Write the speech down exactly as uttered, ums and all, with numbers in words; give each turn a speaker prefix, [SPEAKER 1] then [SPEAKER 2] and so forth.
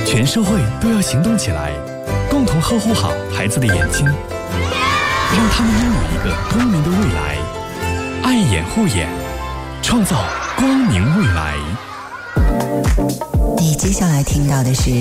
[SPEAKER 1] 全社会都要行动起来，共同呵护好孩子的眼睛，让他们拥有一个光明的未来。爱眼护眼，创造光明未来。
[SPEAKER 2] 你接下来听到的是